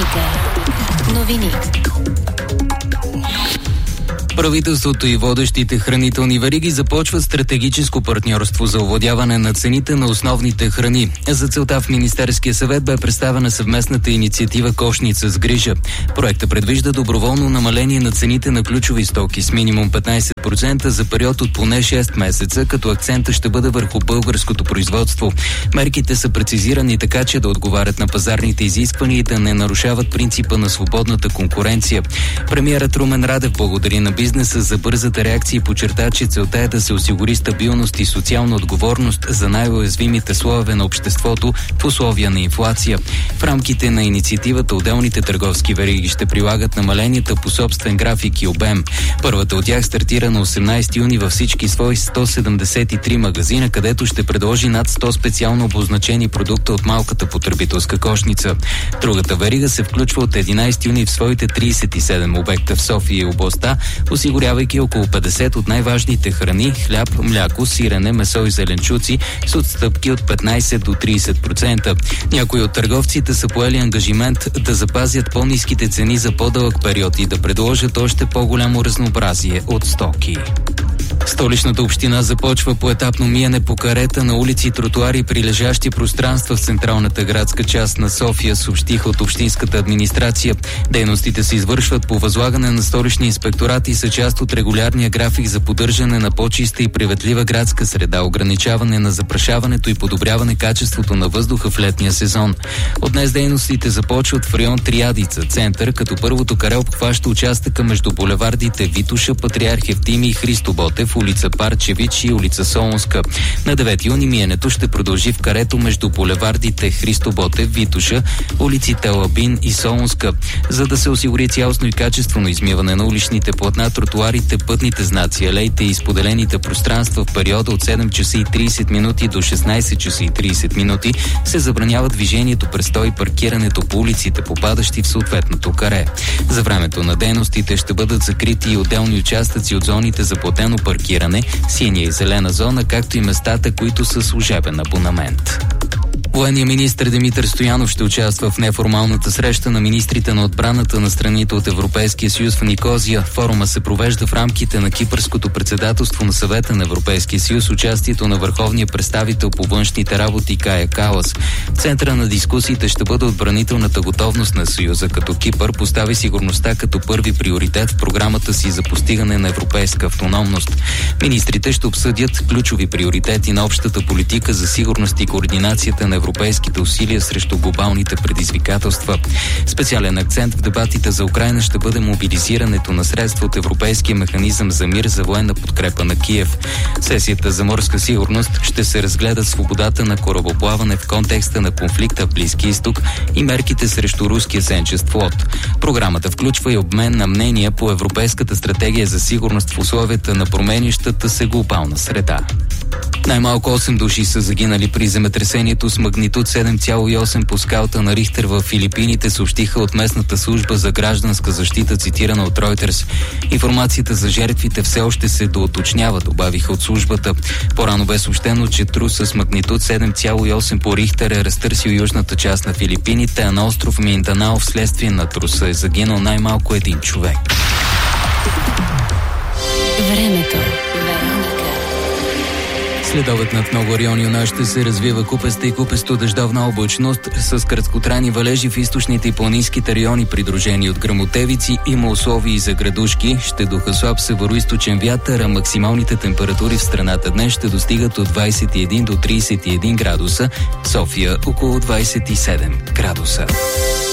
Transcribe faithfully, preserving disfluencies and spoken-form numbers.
Вероника. Новини. Правителството и водещите хранителни вериги започват стратегическо партньорство за овладяване на цените на основните храни. За целта в Министерския съвет бе представена съвместната инициатива "Кошница с грижа". Проектът предвижда доброволно намаление на цените на ключови стоки с минимум петнайсет процента за период от поне шест месеца, като акцента ще бъде върху българското производство. Мерките са прецизирани така, че да отговарят на пазарните изисквания и да не нарушават принципа на свободната конкуренция. Премиерът Румен Радев благодари на бизнеса за бързата реакция и подчерта, че целта е да се осигури стабилност и социална отговорност за най-уязвимите слоеве на обществото в условия на инфлация. В рамките на инициативата отделните търговски вериги ще прилагат намаленията по собствен график и обем. Първата от тях стартира на осемнайсети юни във всички свои сто седемдесет и три магазина, където ще предложи над сто специално обозначени продукта от малката потребителска кошница. Другата верига се включва от единайсети юни в своите трийсет и седем обекта в София и областта, осигурявайки около петдесет от най-важните храни – хляб, мляко, сирене, месо и зеленчуци с отстъпки от петнайсет до трийсет процента. Някои от търговците са поели ангажимент да запазят по-ниските цени за по-дълъг период и да предложат още по-голямо разнообразие от стоки. Столичната община започва поетапно миене по карета на улици и тротуари, прилежащи пространства в централната градска част на София, съобщиха от общинската администрация. Дейностите се извършват по възлагане на столичния инспекторат и са част от регулярния график за поддържане на по-чиста и приветлива градска среда, ограничаване на запрашаването и подобряване качеството на въздуха в летния сезон. От днес дейностите започват в район Триадица, център, като първото каре обхваща участъка между булевардите Витоша, Патриарх Евтимий и Христо Ботев, улица Парчевич и улица Солунска. На девети юни миенето ще продължи в карето между булевардите Христо Ботев, Витоша, улиците Лабин и Солунска. За да се осигури цялостно и качествено измиване на уличните платна, тротуарите, пътните знаци, алеите и споделените пространства в периода от седем часа и трийсет минути до шестнайсет часа и трийсет минути се забранява движението, престой и паркирането по улиците, попадащи в съответното каре. За времето на дейностите ще бъдат закрити и отделни участъци от зоните за платено паркиране, синя и зелена зона, както и местата, които са служебен абонамент. Военният министър Димитър Стоянов ще участва в неформалната среща на министрите на отбраната на страните от Европейския съюз в Никозия. Форума се провежда в рамките на кипърското председателство на Съвета на Европейския съюз, участието на върховния представител по външните работи Кая Калас. В центъра на дискусиите ще бъде отбранителната готовност на Съюза, като Кипър постави сигурността като първи приоритет в програмата си за постигане на европейска автономност. Министрите ще обсъдят ключови приоритети на общата политика за сигурност и координацията на европейските усилия срещу глобалните предизвикателства. Специален акцент в дебатите за Украйна ще бъде мобилизирането на средства от Европейския механизъм за мир за военна подкрепа на Киев. Сесията за морска сигурност ще се разгледа свободата на корабоплаване в контекста на конфликта в Близки изток и мерките срещу руския сенчест флот. Програмата включва и обмен на мнения по Европейската стратегия за сигурност в условията на променящата се глобална среда. Най-малко осем души са загинали при земетресението с магнитуд седем цяло и осем по скалата на Рихтер в Филипините, съобщиха от местната служба за гражданска защита, цитирана от Reuters. Информацията за жертвите все още се доуточнява, добавиха от службата. По-рано бе съобщено, че трус с магнитуд седем цяло и осем по Рихтер е разтърсил южната част на Филипините, а на остров Минданао вследствие на труса е загинал най-малко един човек. Времето. Следобед над много райони у нас ще се развива купеста и купесто дъждовна облачност с краткотрайни валежи в източните и планинските райони, придружени от гръмотевици. Има условия и за градушки. Ще духа слаб североизточен вятър, а максималните температури в страната днес ще достигат от двайсет и един до трийсет и един градуса. В София около двайсет и седем градуса.